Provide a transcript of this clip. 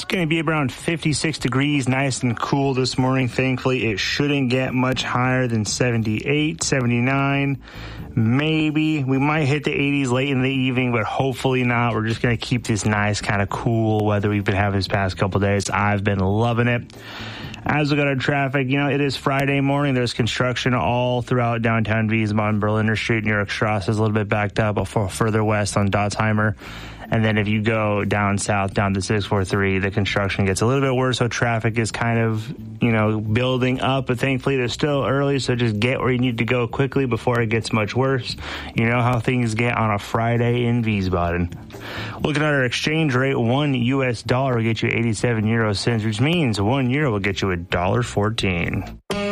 going to be around 56 degrees, nice and cool this morning. Thankfully, it shouldn't get much higher than 78, 79. Maybe we might hit the 80s late in the evening, but hopefully not. We're just going to keep this nice kind of cool weather we've been having this past couple days. I've been loving it. As we got our traffic, it is Friday morning. There's construction all throughout downtown Wiesbaden. Berliner Street, New York Strasse is a little bit backed up, further west on Dotzheimer. And then if you go down south, down to 643, the construction gets a little bit worse. So traffic is kind of, building up. But thankfully, it's still early. So just get where you need to go quickly before it gets much worse. You know how things get on a Friday in Wiesbaden. Looking at our exchange rate, $1 US will get you 87 euro cents, which means €1 will get you $1.14.